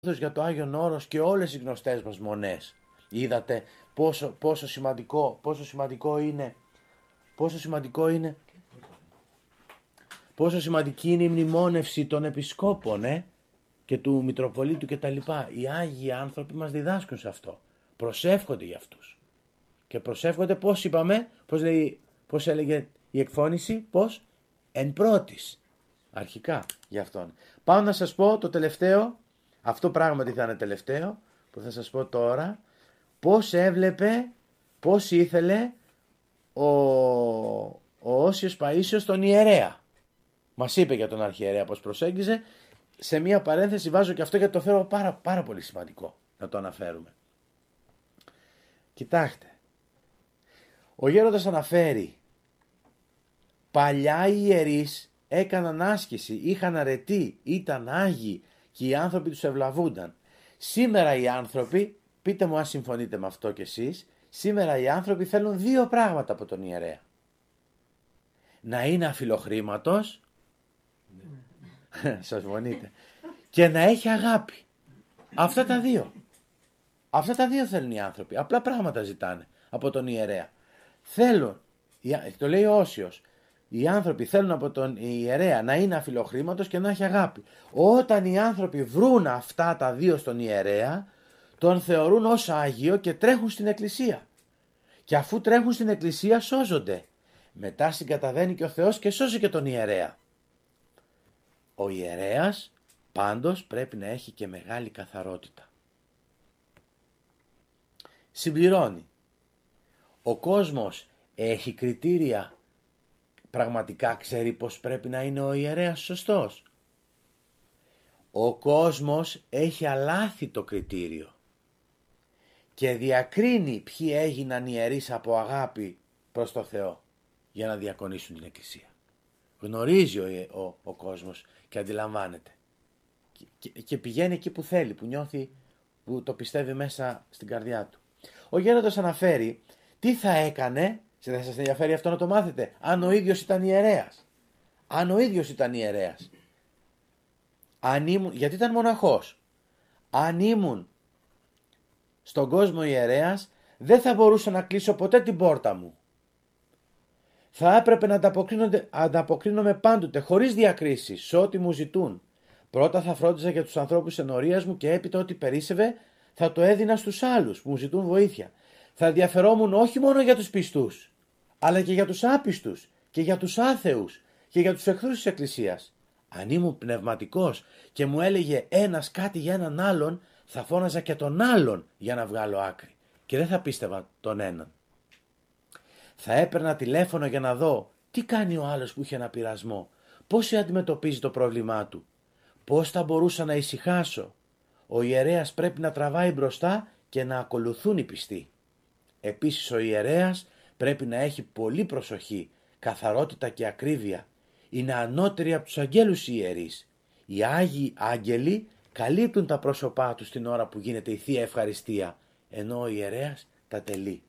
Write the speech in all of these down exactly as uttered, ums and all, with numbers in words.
για το Άγιον Όρος και όλες οι γνωστές μας μονές. Είδατε πόσο, πόσο, σημαντικό, πόσο σημαντικό είναι, πόσο σημαντικό είναι, πόσο σημαντική είναι η μνημόνευση των επισκόπων ε, και του Μητροπολίτου και τα λοιπά. Οι Άγιοι άνθρωποι μας διδάσκουν σε αυτό. Προσεύχονται για αυτούς. Και προσεύχονται πώς είπαμε, πώς, λέει, πώς έλεγε η εκφώνηση, πώς, εν πρώτης. Αρχικά για αυτόν. Πάω να σας πω το τελευταίο, αυτό πράγματι θα είναι τελευταίο, που θα σας πω τώρα, πώς έβλεπε, πώς ήθελε ο, ο Όσιος Παΐσιος τον ιερέα. Μας είπε για τον αρχιερέα πώς προσέγγιζε. Σε μία παρένθεση βάζω και αυτό γιατί το θέλω πάρα, πάρα πολύ σημαντικό να το αναφέρουμε. Κοιτάξτε, ο γέροντας αναφέρει, παλιά οι ιερείς έκαναν άσκηση, είχαν αρετή, ήταν άγιοι και οι άνθρωποι τους ευλαβούνταν. Σήμερα οι άνθρωποι, πείτε μου αν συμφωνείτε με αυτό κι εσείς, σήμερα οι άνθρωποι θέλουν δύο πράγματα από τον ιερέα. Να είναι αφιλοχρήματος, σας φωνείτε, και να έχει αγάπη. Αυτά τα δύο. Αυτά τα δύο θέλουν οι άνθρωποι. Απλά πράγματα ζητάνε από τον ιερέα. Θέλουν, το λέει ο Όσιος, οι άνθρωποι θέλουν από τον ιερέα να είναι αφιλοχρήματος και να έχει αγάπη. Όταν οι άνθρωποι βρουν αυτά τα δύο στον ιερέα, τον θεωρούν ως Άγιο και τρέχουν στην εκκλησία. Και αφού τρέχουν στην εκκλησία σώζονται. Μετά συγκαταβαίνει και ο Θεός και σώζει και τον ιερέα. Ο ιερέας πάντως πρέπει να έχει και μεγάλη καθαρότητα. Συμπληρώνει. Ο κόσμος έχει κριτήρια. Πραγματικά ξέρει πως πρέπει να είναι ο ιερέας σωστός. Ο κόσμος έχει αλάθητο κριτήριο και διακρίνει ποιοι έγιναν ιερείς από αγάπη προς το Θεό για να διακονήσουν την εκκλησία. Γνωρίζει ο, ο, ο κόσμος και αντιλαμβάνεται και, και, και πηγαίνει εκεί που θέλει, που νιώθει, που το πιστεύει μέσα στην καρδιά του. Ο γέροντας αναφέρει τι θα έκανε. Θα σας ενδιαφέρει αυτό να το μάθετε. Αν ο ίδιος ήταν ιερέας. Αν ο ίδιος ήταν ιερέας. Αν ήμουν, γιατί ήταν μοναχός. Αν ήμουν στον κόσμο ιερέας, δεν θα μπορούσα να κλείσω ποτέ την πόρτα μου. Θα έπρεπε να ανταποκρίνομαι πάντοτε, χωρίς διακρίσεις, σε ό,τι μου ζητούν. Πρώτα θα φρόντιζα για τους ανθρώπους ενορίας μου και έπειτα ό,τι περίσσευε θα το έδινα στους άλλους που μου ζητούν βοήθεια. Θα ενδιαφερόμουν όχι μόνο για τους πιστούς, αλλά και για τους άπιστους και για τους άθεους και για τους εχθρούς της Εκκλησίας. Αν ήμουν πνευματικός και μου έλεγε ένας κάτι για έναν άλλον, θα φώναζα και τον άλλον για να βγάλω άκρη και δεν θα πίστευα τον έναν. Θα έπαιρνα τηλέφωνο για να δω τι κάνει ο άλλος που είχε ένα πειρασμό, πώς αντιμετωπίζει το πρόβλημά του, πώς θα μπορούσα να ησυχάσω. Ο ιερέας πρέπει να τραβάει μπροστά και να ακολουθούν οι πιστοί. Επίσης ο ιερέας πρέπει να έχει πολύ προσοχή, καθαρότητα και ακρίβεια. Είναι ανώτεροι από τους αγγέλους οι ιερείς. Οι Άγιοι Άγγελοι καλύπτουν τα πρόσωπά τους την ώρα που γίνεται η Θεία Ευχαριστία, ενώ ο ιερέας τα τελεί.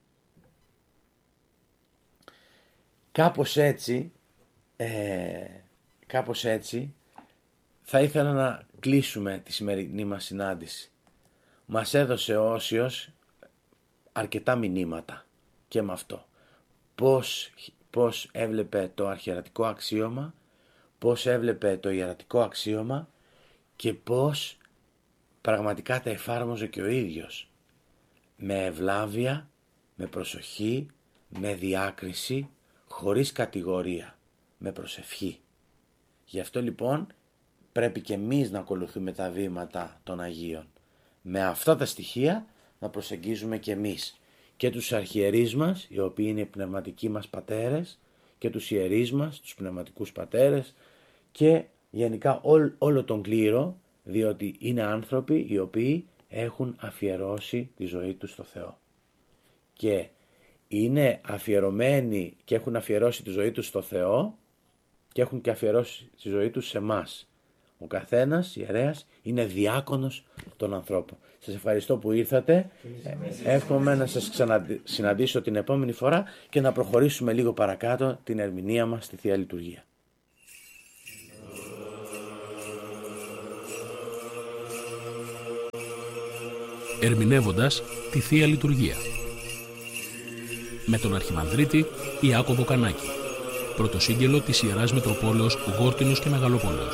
Κάπως έτσι, ε, κάπως έτσι θα ήθελα να κλείσουμε τη σημερινή μας συνάντηση. Μας έδωσε ο Όσιος αρκετά μηνύματα και με αυτό. Πώς, πώς έβλεπε το αρχιερατικό αξίωμα, πώς έβλεπε το ιερατικό αξίωμα και πώς πραγματικά τα εφάρμοζε και ο ίδιος. Με ευλάβεια, με προσοχή, με διάκριση, χωρίς κατηγορία, με προσευχή. Γι' αυτό λοιπόν πρέπει και εμείς να ακολουθούμε τα βήματα των Αγίων. Με αυτά τα στοιχεία να προσεγγίζουμε και εμείς και τους αρχιερείς μας, οι οποίοι είναι οι πνευματικοί μας πατέρες, και τους ιερείς μας, τους πνευματικούς πατέρες και γενικά ό, όλο τον κλήρο, διότι είναι άνθρωποι οι οποίοι έχουν αφιερώσει τη ζωή τους στο Θεό. Και είναι αφιερωμένοι και έχουν αφιερώσει τη ζωή τους στο Θεό και έχουν και αφιερώσει τη ζωή τους σε εμάς. Ο καθένας ιερέας είναι διάκονος των ανθρώπων. Σας ευχαριστώ που ήρθατε. Εύχομαι να σας ξανασυναντήσω την επόμενη φορά και να προχωρήσουμε λίγο παρακάτω την ερμηνεία μας στη Θεία Λειτουργία. ερμηνεύοντας τη Θεία Λειτουργία. Με τον Αρχιμανδρίτη Ιάκωβο Κανάκη, πρωτοσύγγελο της Ιεράς Μητροπόλεως Γόρτινος και Μεγαλοπόλεως.